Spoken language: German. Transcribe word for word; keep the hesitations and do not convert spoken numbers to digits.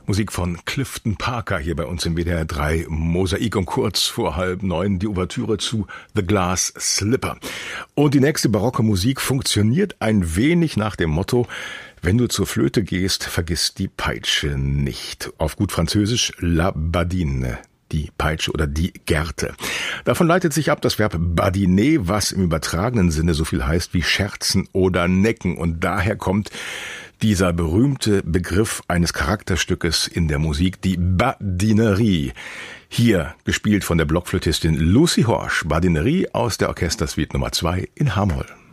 Musik von Clifton Parker hier bei uns im W D R drei Mosaik, um kurz vor halb neun die Ouvertüre zu The Glass Slipper. Und die nächste barocke Musik funktioniert ein wenig nach dem Motto: Wenn du zur Flöte gehst, vergiss die Peitsche nicht. Auf gut Französisch la badine, die Peitsche oder die Gerte. Davon leitet sich ab das Verb badiner, was im übertragenen Sinne so viel heißt wie scherzen oder necken. Und daher kommt dieser berühmte Begriff eines Charakterstückes in der Musik, die Badinerie. Hier gespielt von der Blockflötistin Lucy Horsch, Badinerie aus der Orchestersuite Nummer zwei in H-Moll.